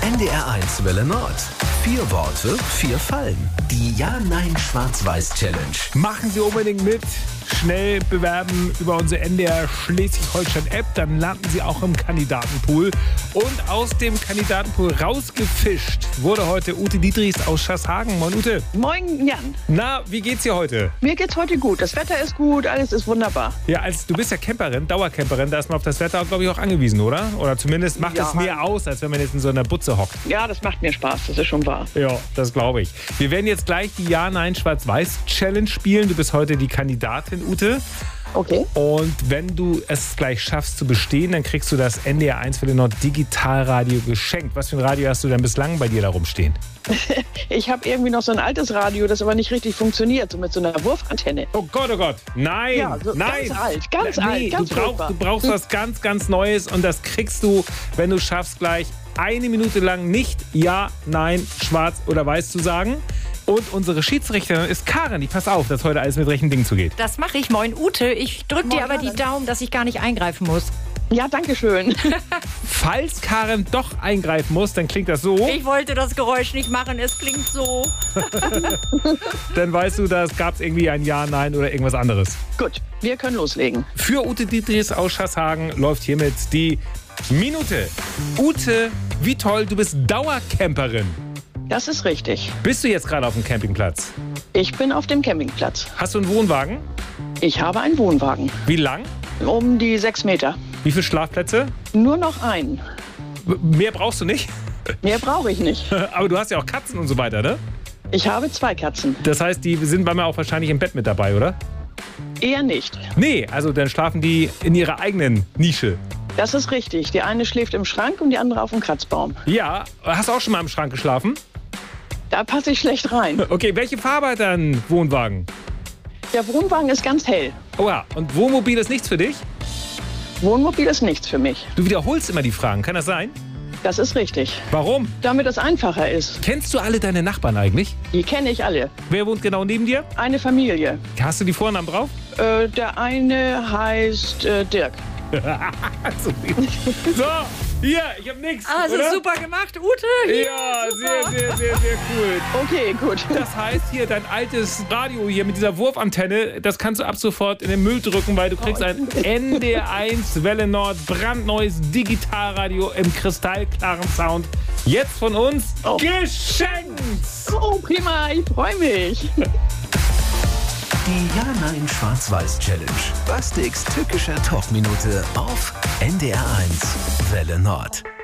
NDR1 Welle Nord. 4 Worte, 4 Fallen. Die Ja-Nein-Schwarz-Weiß-Challenge. Machen Sie unbedingt mit. Schnell bewerben über unsere NDR Schleswig-Holstein-App. Dann landen Sie auch im Kandidatenpool. Und aus dem Kandidatenpool rausgefischt wurde heute Ute Dietrichs aus Schaßhagen. Moin Ute. Moin Jan. Na, wie geht's dir heute? Mir geht's heute gut. Das Wetter ist gut, alles ist wunderbar. Ja, du bist ja Camperin, Dauercamperin. Da ist man auf das Wetter, glaube ich, auch angewiesen, oder? Oder zumindest macht es mehr aus, als wenn man jetzt in so einer Butze hockt. Ja, das macht mir Spaß, das ist schon wahr. Ja, das glaube ich. Wir werden jetzt gleich die Ja-Nein-Schwarz-Weiß-Challenge spielen. Du bist heute die Kandidatin, Ute. Okay. Und wenn du es gleich schaffst zu bestehen, dann kriegst du das NDR1 Welle Nord Digitalradio geschenkt. Was für ein Radio hast du denn bislang bei dir da rumstehen? Ich habe irgendwie noch so ein altes Radio, das aber nicht richtig funktioniert, so mit so einer Wurfantenne. Oh Gott, oh Gott. Nein, Ja, so nein. ganz alt, ganz du brauchst was ganz, ganz Neues und das kriegst du, wenn du schaffst, gleich 1 Minute lang nicht Ja, Nein, Schwarz oder Weiß zu sagen. Und unsere Schiedsrichterin ist Karin. Die passt auf, dass heute alles mit rechten Dingen zugeht. Das mache ich. Moin Ute. Ich drücke dir aber die Daumen, dass ich gar nicht eingreifen muss. Ja, danke schön. Falls Karin doch eingreifen muss, dann klingt das so. Ich wollte das Geräusch nicht machen. Es klingt so. Dann weißt du, da gab es irgendwie ein Ja, Nein oder irgendwas anderes. Gut, wir können loslegen. Für Ute Dietrichs aus Schaßhagen läuft hiermit die Minute. Ute, wie toll, du bist Dauercamperin. Das ist richtig. Bist du jetzt gerade auf dem Campingplatz? Ich bin auf dem Campingplatz. Hast du einen Wohnwagen? Ich habe einen Wohnwagen. Wie lang? Um die 6 Meter. Wie viele Schlafplätze? Nur noch einen. Mehr brauchst du nicht. Mehr brauche ich nicht. Aber du hast ja auch Katzen und so weiter, ne? Ich habe 2 Katzen. Das heißt, die sind bei mir auch wahrscheinlich im Bett mit dabei, oder? Eher nicht. Nee, also dann schlafen die in ihrer eigenen Nische. Das ist richtig. Die eine schläft im Schrank und die andere auf dem Kratzbaum. Ja, hast du auch schon mal im Schrank geschlafen? Da passe ich schlecht rein. Okay, welche Farbe hat dein Wohnwagen? Der Wohnwagen ist ganz hell. Oha, und Wohnmobil ist nichts für dich? Wohnmobil ist nichts für mich. Du wiederholst immer die Fragen, kann das sein? Das ist richtig. Warum? Damit es einfacher ist. Kennst du alle deine Nachbarn eigentlich? Die kenne ich alle. Wer wohnt genau neben dir? Eine Familie. Hast du die Vornamen drauf? Der eine heißt Dirk. so, hier, ich hab nichts. Also oder? super gemacht, Ute. Hier, Ja, super. sehr cool. Okay, gut. Das heißt hier, dein altes Radio hier mit dieser Wurfantenne, das kannst du ab sofort in den Müll drücken, weil du kriegst ein NDR1 Welle Nord brandneues Digitalradio im kristallklaren Sound. Jetzt von uns geschenkt! Oh, prima, ich freue mich. Die Ja-Nein-Schwarz-Weiß-Challenge. Bastiks tückischer Talkminute auf NDR1 Welle Nord.